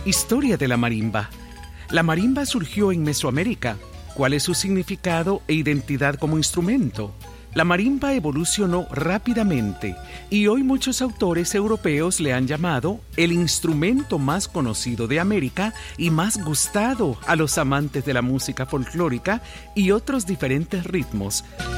Historia de la marimba. La marimba surgió en Mesoamérica. ¿Cuál es su significado e identidad como instrumento? La marimba evolucionó rápidamente y hoy muchos autores europeos le han llamado el instrumento más conocido de América y más gustado a los amantes de la música folclórica y otros diferentes ritmos,